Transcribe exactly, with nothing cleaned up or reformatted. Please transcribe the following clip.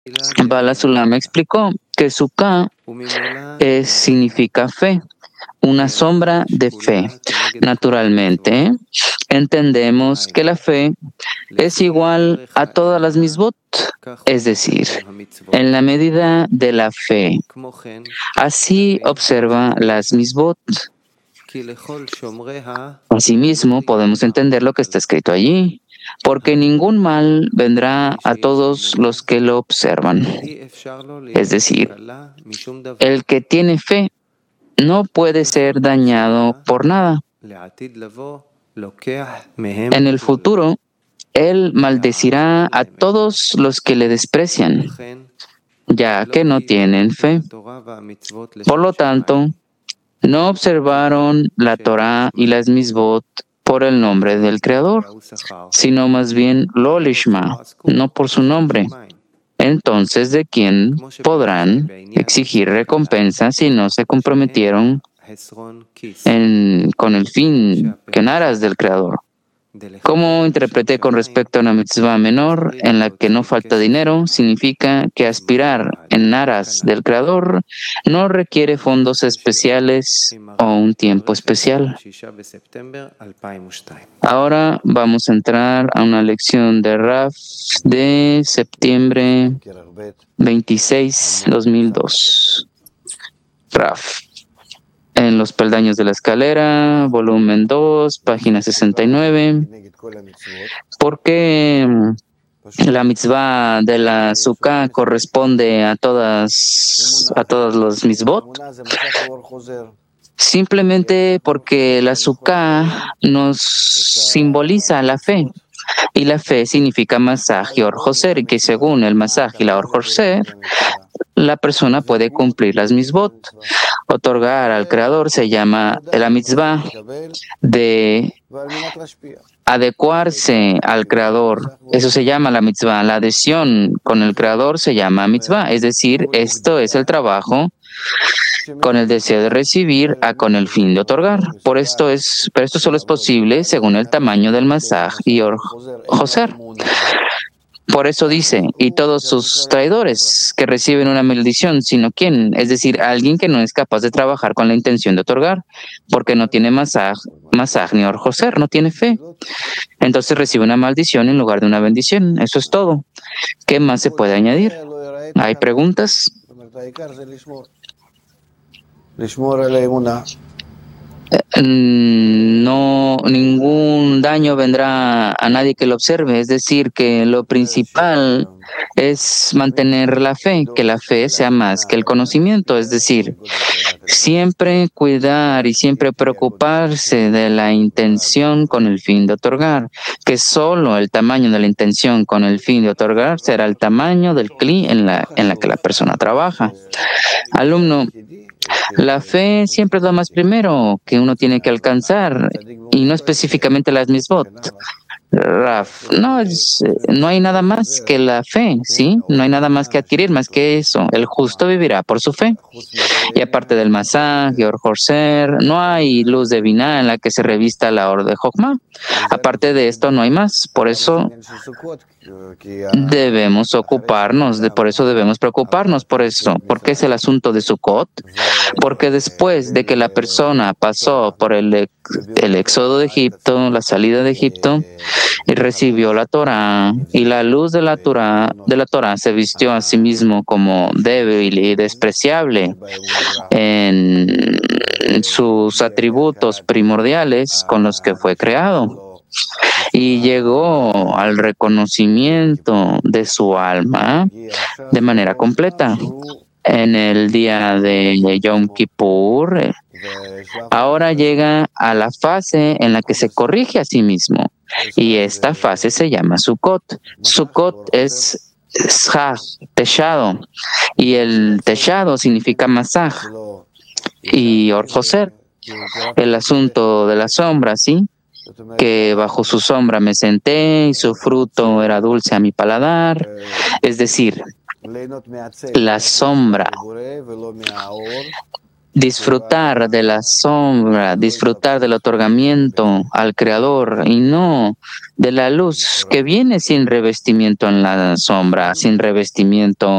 Bala Sulam explicó que Sukkah es, significa fe, una sombra de fe. Naturalmente, entendemos que la fe es igual a todas las mitzvot, es decir, en la medida de la fe. Así observa las mitzvot. Asimismo, podemos entender lo que está escrito allí, porque ningún mal vendrá a todos los que lo observan. Es decir, el que tiene fe no puede ser dañado por nada. En el futuro, él maldecirá a todos los que le desprecian, ya que no tienen fe. Por lo tanto, no observaron la Torah y las mitzvot por el nombre del Creador, sino más bien lo lishma, no por su nombre. Entonces, ¿de quién podrán exigir recompensa si no se comprometieron en, con el fin que en aras del Creador? Como interpreté con respecto a una mitzvah menor en la que no falta dinero, significa que aspirar en aras del Creador no requiere fondos especiales o un tiempo especial. Ahora vamos a entrar a una lección de Raf de septiembre veintiséis, dos mil dos. Raf. En los peldaños de la escalera, volumen dos, página sesenta y nueve. ¿Por qué la mitzvah de la Sukkah corresponde a todas, a todos los mitzvot? Simplemente porque la Sukkah nos simboliza la fe. Y la fe significa masaj y or-joser, y que según el masaj y la or-joser, la persona puede cumplir las mitzvot. Otorgar al Creador se llama la mitzvah de adecuarse al Creador. Eso se llama la mitzvah. La adhesión con el Creador se llama mitzvah. Es decir, esto es el trabajo con el deseo de recibir a con el fin de otorgar. Por esto es, pero esto solo es posible según el tamaño del masaj y or-joser. Por eso dice, y todos sus traidores que reciben una maldición, sino quién, es decir, alguien que no es capaz de trabajar con la intención de otorgar, porque no tiene masaj, masaj ni or-joser, no tiene fe. Entonces recibe una maldición en lugar de una bendición. Eso es todo. ¿Qué más se puede añadir? ¿Hay preguntas? No, ningún daño vendrá a nadie que lo observe. Es decir, que lo principal es mantener la fe, que la fe sea más que el conocimiento. Es decir, siempre cuidar y siempre preocuparse de la intención con el fin de otorgar, que solo el tamaño de la intención con el fin de otorgar será el tamaño del cli en la, en la que la persona trabaja. Alumno, la fe siempre es lo más primero que uno tiene que alcanzar y no específicamente las mitzvot. Raf, no, es, no hay nada más que la fe, ¿sí? No hay nada más que adquirir, más que eso. El justo vivirá por su fe. Y aparte del masaj y or-joser, no hay luz de Binah en la que se revista la or de Jochma. Aparte de esto, no hay más. Por eso debemos ocuparnos, de, por eso debemos preocuparnos por eso. ¿Por qué es el asunto de Sukkot? Porque después de que la persona pasó por el, el éxodo de Egipto, la salida de Egipto, y recibió la Torah, y la luz de la Torah, de la Torah se vistió a sí mismo como débil y despreciable en sus atributos primordiales con los que fue creado. Y llegó al reconocimiento de su alma de manera completa. En el día de Yom Kippur, ahora llega a la fase en la que se corrige a sí mismo. Y esta fase se llama Sukkot. Sukkot es shaj, techado. Y el techado significa masaj. Y or-joser, el asunto de la sombra, ¿sí? Que bajo su sombra me senté y su fruto era dulce a mi paladar. Es decir, la sombra, disfrutar de la sombra, disfrutar del otorgamiento al Creador y no de la luz que viene sin revestimiento en la sombra, sin revestimiento